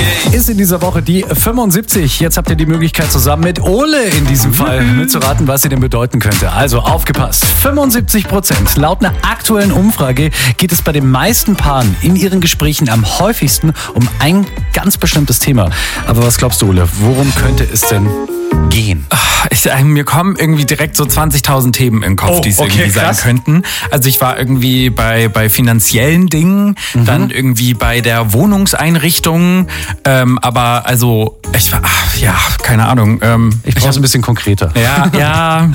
Ist in dieser Woche die 75. Jetzt habt ihr die Möglichkeit, zusammen mit Ole in diesem Fall mitzuraten, was sie denn bedeuten könnte. Also aufgepasst. 75%. Laut einer aktuellen Umfrage geht es bei den meisten Paaren in ihren Gesprächen am häufigsten um ein ganz bestimmtes Thema. Aber was glaubst du, Ole? Worum könnte es denn gehen? Mir kommen irgendwie direkt so 20.000 Themen in den Kopf, die es irgendwie sein könnten. Also ich war irgendwie bei finanziellen Dingen, dann irgendwie bei der Wohnungseinrichtung, aber also ich war, keine Ahnung. Ich brauche es ein bisschen konkreter. Ja.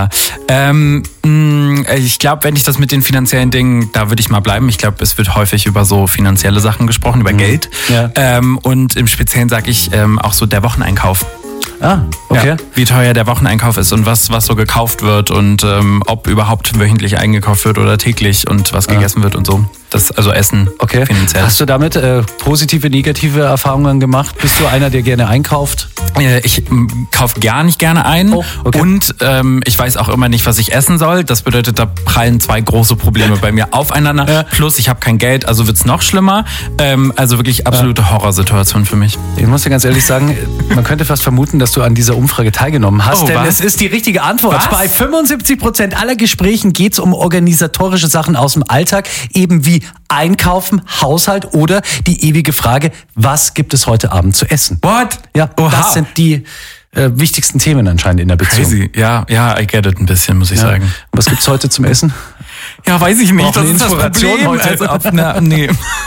Ich glaube, wenn ich das mit den finanziellen Dingen, da würde ich mal bleiben. Ich glaube, es wird häufig über so finanzielle Sachen gesprochen, über Geld. Ja. Und im Speziellen sage ich auch so der Wocheneinkauf. Ah, okay. Ja, wie teuer der Wocheneinkauf ist und was so gekauft wird und ob überhaupt wöchentlich eingekauft wird oder täglich und was gegessen wird und so. Das, also Essen finanziell. Hast du damit positive, negative Erfahrungen gemacht? Bist du einer, der gerne einkauft? Ich kaufe gar nicht gerne ein und ich weiß auch immer nicht, was ich essen soll. Das bedeutet, da prallen zwei große Probleme bei mir aufeinander. Ja. Plus ich habe kein Geld, also wird's noch schlimmer. Also wirklich absolute Horrorsituation für mich. Ich muss dir ganz ehrlich sagen, man könnte fast vermuten, dass du an dieser Umfrage teilgenommen hast. Denn was? es ist die richtige Antwort. Was? Bei 75% aller Gesprächen geht es um organisatorische Sachen aus dem Alltag, eben wie Einkaufen, Haushalt oder die ewige Frage, was gibt es heute Abend zu essen? What? Ja, das sind die wichtigsten Themen anscheinend in der Beziehung. Crazy. Ja, I get it ein bisschen, muss ich sagen. Was gibt's heute zum Essen? Ja, weiß ich nicht. Das ist das Problem heute. Nee.